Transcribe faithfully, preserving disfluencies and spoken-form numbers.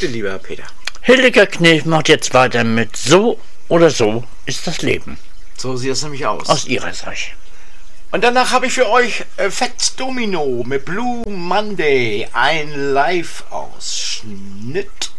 Bitte, lieber Peter. Hildegard Knef macht jetzt weiter mit So oder so ist das Leben. So sieht es nämlich aus. Aus ihrer Sicht. Und danach habe ich für euch äh, Fats Domino mit Blue Monday. Ein Live-Ausschnitt.